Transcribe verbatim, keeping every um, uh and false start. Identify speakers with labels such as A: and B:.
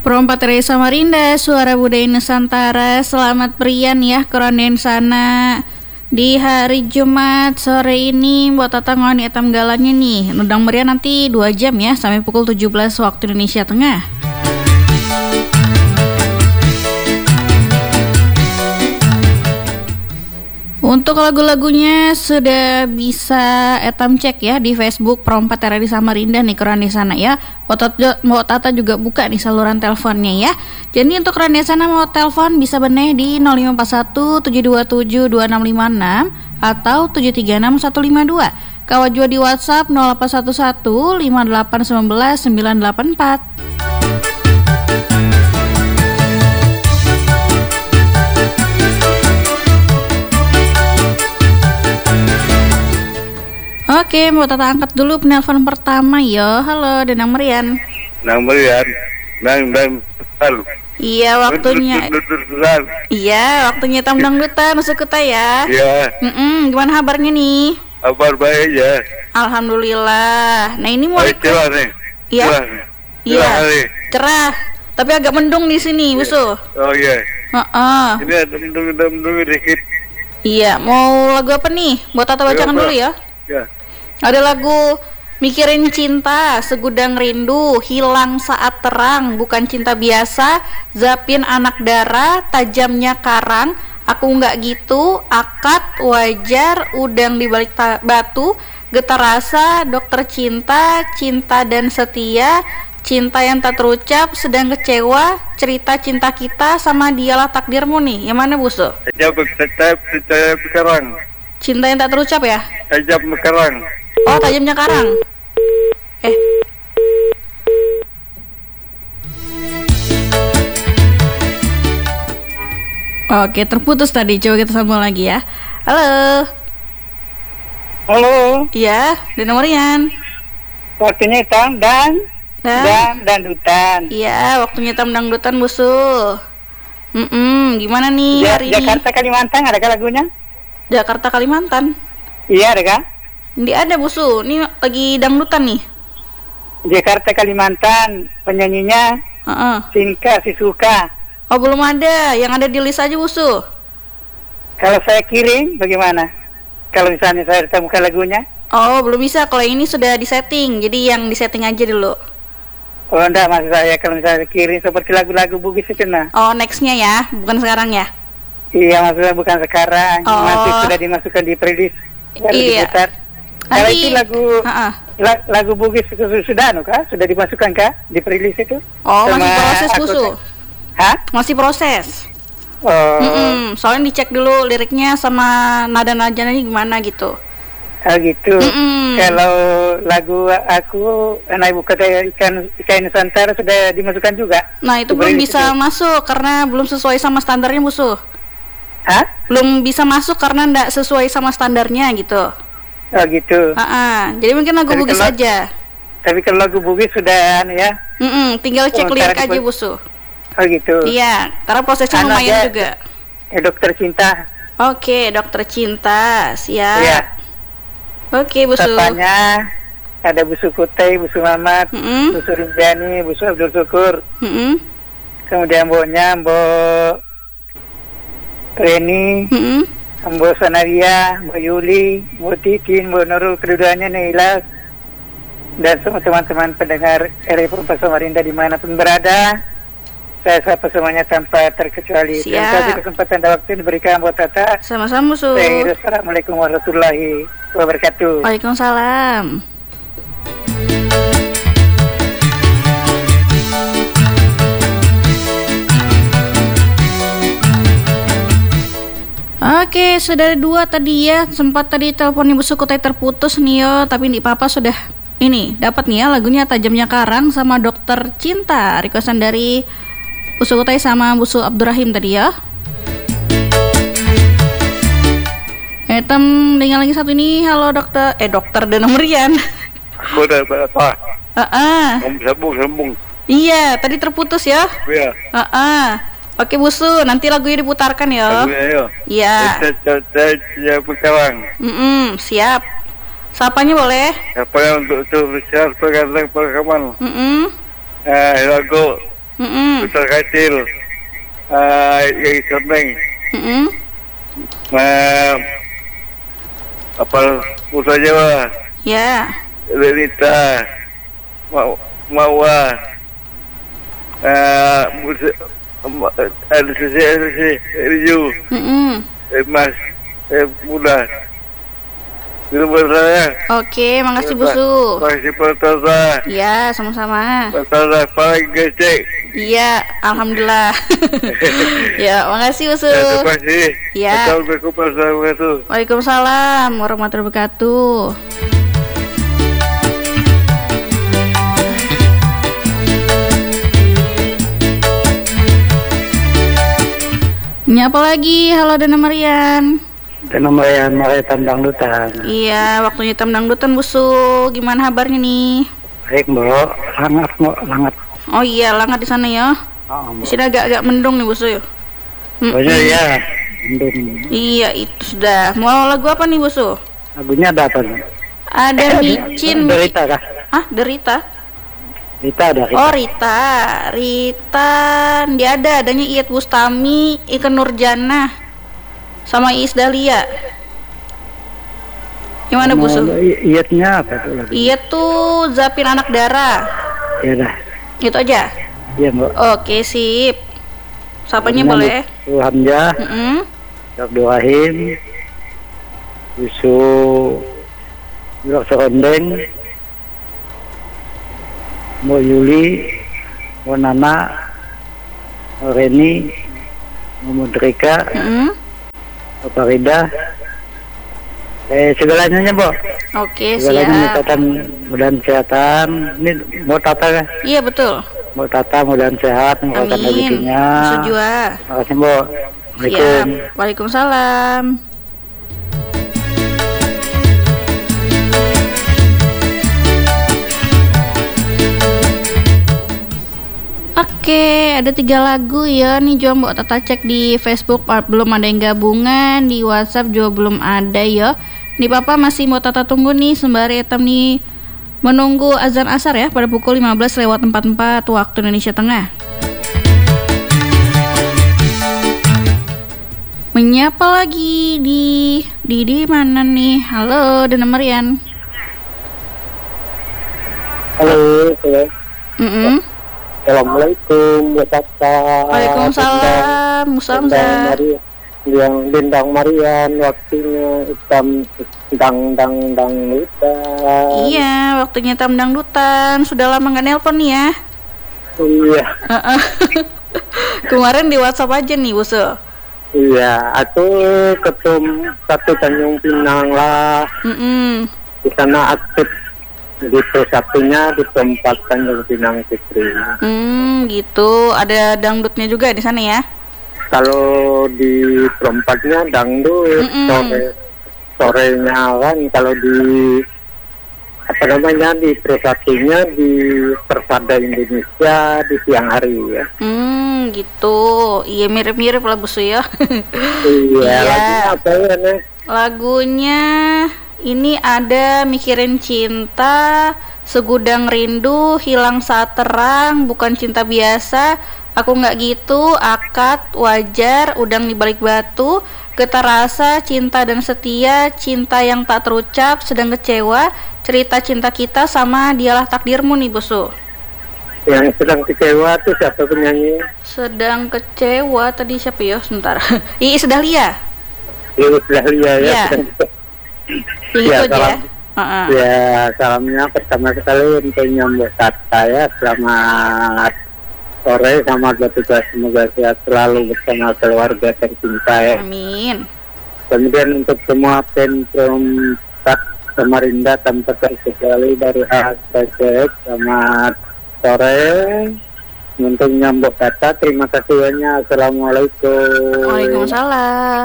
A: Perompat dari Samarinda, suara budaya Nusantara. Selamat berian ya keronen sana. Di hari Jumat sore ini buat Tata ngoni etam galanya nih. Nudang meriah nanti dua jam ya, sampai pukul tujuh belas waktu Indonesia Tengah. Untuk lagu-lagunya sudah bisa etam cek ya di Facebook Perompat R R I Samarinda nih keran di sana ya. Mau Tata juga buka nih saluran teleponnya ya. Jadi untuk keran di sana mau telepon bisa beneh di nol lima empat satu tujuh dua tujuh dua enam lima enam atau tujuh tiga enam satu lima dua. Kawat juga di WhatsApp nol delapan satu satu lima delapan satu sembilan sembilan delapan empat. Oke, mau Tata angkat dulu penelpon pertama ya. Halo, Denang Merian.
B: Denang Merian. Nang nang.
A: Iya, waktunya. Iya, waktunya tam dangdutan masuk kita ya.
B: Iya.
A: Mm-mm, gimana kabarnya nih?
B: Kabar baik ya.
A: Alhamdulillah. Nah, ini mau
B: baik, cerah nih.
A: Iya.
B: Cerah.
A: Iya.
B: Cerah, nih.
A: Cerah. Tapi agak mendung di sini, Busu.
B: Oh iya.
A: Heeh.
B: Ini ada mendung-mendung dikit.
A: Iya, mau lagu apa nih? Buat Tata bacakan dulu ya.
B: Ya.
A: Ada lagu Mikirin Cinta, Segudang Rindu, Hilang Saat Terang, Bukan Cinta Biasa, Zapin Anak Dara, Tajamnya Karang, Aku Nggak Gitu, Akad, Wajar, Udang di Balik ta- Batu, Getar Rasa, Dokter Cinta, Cinta dan Setia, Cinta Yang Tak Terucap, Sedang Kecewa, Cerita Cinta Kita, sama Dialah Takdirmu nih. Yang mana, Busu?
B: Tajam tetap tetap karang.
A: Cinta Yang Tak Terucap ya?
B: Tajam karang.
A: Oh, Tajamnya Karang. Eh. Oke, terputus tadi. Coba kita sambung lagi ya. Halo.
C: Halo.
A: Iya, di nomornya.
C: Waktunya hitam dan
A: Dan,
C: dan dangdutan.
A: Iya, waktunya hitam dangdutan Busu. Mm-mm, gimana nih
C: Ja-
A: hari ini?
C: Jakarta Kalimantan ada kah lagunya?
A: Jakarta Kalimantan.
C: Iya ada kah?
A: Ini ada Busu. Ini lagi dangdutan nih.
C: Jakarta Kalimantan penyanyinya
A: Heeh.
C: Sinka Sisuka.
A: Oh, belum ada. Yang ada di list aja Busu.
C: Kalau saya kirim bagaimana? Kalau misalnya saya temukan lagunya?
A: Oh, belum bisa. Kalau ini sudah disetting. Jadi yang disetting aja dulu.
C: Oh enggak, maksud saya kalau misalnya kirim seperti lagu-lagu Bugis itu nah.
A: Oh, nextnya ya, bukan sekarang ya?
C: Iya maksudnya bukan sekarang,
A: Oh.
C: masih sudah dimasukkan di playlist. Baru
A: Iya.
C: diputar. Kalau
A: Nanti-
C: itu lagu
A: Ha-ha.
C: la- lagu Bugis itu sudah anu kah? Sudah dimasukkan kah di playlist itu?
A: Oh,
C: Sama
A: masih proses
C: aku-
A: Busu.
C: Hah?
A: Masih proses.
C: Oh.
A: Mm-mm, soalnya dicek dulu liriknya sama nada-nadanya gimana gitu.
C: Oh gitu.
A: Mm-mm.
C: Kalau lagu aku anak ibu kota ikan ikan Nusantara sudah dimasukkan juga.
A: Nah, itu
C: Di
A: belum
C: playlist
A: bisa
C: itu.
A: masuk karena belum sesuai sama standarnya Busu.
C: Hah?
A: Belum bisa masuk karena ndak sesuai sama standarnya gitu.
C: Oh gitu.
A: Ha-ha. Jadi mungkin lagu
C: Tapi
A: Bugis
C: kalau-
A: aja.
C: Tapi kalau lagu Bugis sudah anu ya.
A: Mm-mm, tinggal cek
C: Oh,
A: lirik
C: ntar
A: aja
C: di-
A: Busu.
C: Oh gitu.
A: Iya, karena prosesnya
C: Anu
A: lumayan
C: aja.
A: juga.
C: Eh, dokter cinta.
A: Oke, Dokter Cinta, siap.
C: Iya.
A: Oke, Busu.
C: Sapanya ada Busu Kutai, Busu Mamat,
A: Mm-mm.
C: Busu Rinjani, Busu Abdul Syukur.
A: Mm-mm.
C: Kemudian Mboknya, Mbok Reni,
A: Mm-mm.
C: Mbok Sanaria, Mbok Yuli, Mbok Titin, Mbok Nurul, keduanya Nailas, dan semua teman-teman pendengar R R I Perempat Samarinda dimanapun berada. Saya sapa semuanya tanpa terkecuali. Terima
A: Siap.
C: kasih kesempatan dan waktu yang diberikan buat Tata.
A: Sama-sama, Busu.
C: Saya Assalamualaikum warahmatullahi wabarakatuh.
A: Waalaikumsalam. Oke, sudah ada dua tadi ya. Sempat tadi telepon Ibu Sukutai terputus nih yo, tapi di Papa sudah ini dapat nih ya lagunya Tajamnya Karang sama Dokter Cinta. Requestan dari Bu Sukutai sama Bu Su Abdurrahim tadi ya. Etem dengan lagi satu ini. Halo dokter, eh dokter dan nomorian.
B: Aku udah apa?
A: Heeh.
B: Sambung sambung.
A: Iya, tadi terputus ya.
B: Ya.
A: Heeh. Oke Busu, nanti lagunya diputarkan ya.
B: Ayo.
A: Iya.
B: Saya saya sekarang.
A: Mm-mm, siap. Sapanya boleh?
B: Apa yang untuk untuk siapa kata perekaman?
A: Mm-mm.
B: Eh lagu
A: Mm-mm.
B: besar kecil, uh, yang seneng,
A: Mm-mm.
B: uh, apa Musa Jawa,
A: Ya.
B: Renita, Mau Mawa, uh, Musa, ada sisi sisi Riju,
A: Mm-mm.
B: eh, Mas, eh, Muda. Itu bertanya.
A: Oke, makasih Busu.
B: Makasih Pertasa.
A: Iya, sama-sama.
B: Pertasa paling gecek.
A: Iya, alhamdulillah. Ya, makasih Busu.
B: Terima kasih.
A: Ya.
B: Assalamualaikum warahmatullahi wabarakatuh.
A: Waalaikumsalam warahmatullahi wabarakatuh. Ini apa lagi? Halo Dana Marian.
C: Dan nomor yang Maritan Dangdutan.
A: Iya, waktunya hitam dangdutan Busu. Gimana kabarnya nih?
C: Baik Mbok, hangat Mbok, hangat.
A: Oh iya, langat di sana ya.
C: Oh,
A: Di sini agak-agak mendung nih Busu ya. Mm-mm.
C: Pokoknya ya, mendung.
A: Iya, itu sudah. Mau lagu apa nih Busu?
C: Lagunya ada apa nih?
A: Ada micin.
C: Derita kah?
A: Ah, Derita.
C: Rita ada Rita.
A: Oh Rita, Rita, dia ada, adanya Iyet Bustami, Ike Nurjana, sama Iis Dahlia. Gimana Busu?
C: I- Iyatnya apa tuh lagu?
A: Iyet tuh Zapin Anak Dara,
C: Ya dah.
A: gitu aja.
C: Iya Mbok.
A: Oke sip. Sapanya
C: Lagunya
A: boleh.
C: Bu Hamzah,
A: Mm-mm.
C: Abdul Rahim, Busu, Blok Serondeng, Mbok Yuli, Mbok Nana, Mbok Reni, Mbok Mudrika,
A: Mm-mm.
C: Mbok Farida, eh segalanya Mbok.
A: Oke
C: Segalanya
A: siap.
C: kesehatan, mudah kesehatan. Ini Mbok Tata kan?
A: Iya betul.
C: Mbok Tata mudah sehat, mengkakan
A: Amin.
C: rezekinya.
A: Setuju.
C: Terima kasih Mbok. Assalamualaikum.
A: Siap. Waalaikumsalam. Oke, ada tiga lagu ya. Nih juga Mbok Tata cek di Facebook ah, belum ada yang gabungan, di WhatsApp juga belum ada ya. Nih Papa masih Mbok Tata tunggu nih sembari etam nih menunggu azan asar ya pada pukul lima belas lewat empat puluh empat waktu Indonesia Tengah. Menyapa lagi di di di mana nih? Halo, Dana Marian.
C: Halo, halo.
A: Mm-mm.
C: Assalamualaikum, Bu Tata.
A: Waalaikumsalam, Musamza.
C: Yang Bintang Marian, waktunya hitam dang dang dang hutan.
A: Iya, waktunya tam dangdutan. Sudah lama nggak nelpon nih ya.
C: Iya,
A: Uh-uh. Kemarin di WhatsApp aja nih, Busu.
C: iya. Aku ketum satu Tanjung Pinang lah.
A: Mm-mm.
C: Di sana aktif di satunya di tempat Tanjung Pinang Fikri.
A: Hmm, gitu. Ada dangdutnya juga di sana ya.
C: Kalau di perempatnya dangdut,
A: Mm-mm.
C: sore sorenya kan. Kalau di apa namanya di persatunya di Persada Indonesia di siang hari ya.
A: Hmm, gitu. Iya, mirip-mirip lah Busu ya.
C: Iya.
A: Iya.
C: Lagunya apa ya nih?
A: Lagunya ini ada Mikirin Cinta, Segudang Rindu, Hilang Saat Terang, Bukan Cinta Biasa, Aku Nggak Gitu, Akad, Wajar, Udang di Balik Batu, Getar Rasa, Cinta dan Setia, Cinta Yang Tak Terucap, Sedang Kecewa, Cerita Cinta Kita, sama Dialah Takdirmu nih Busu.
C: Yang sedang kecewa tuh siapa penyanyi?
A: Sedang Kecewa tadi siapa ya? Sebentar. Iis Dahlia.
C: Iis Dahlia ya.
A: Iya.
C: Sedang
A: Yang
C: Ya,
A: itu aja ya.
C: salam.
A: Uh-uh.
C: Ya, salamnya pertama sekali untuk nyambut Tata ya. Selamat sore, selamat bertugas, semoga sehat selalu bersama keluarga tercinta ya.
A: Amin.
C: Kemudian untuk semua Pentrum Tat Samarinda tanpa terkecuali dari A sampai Z, selamat sore. Untuk nyambut Tata, terima kasih banyak. Assalamualaikum.
A: Waalaikumsalam.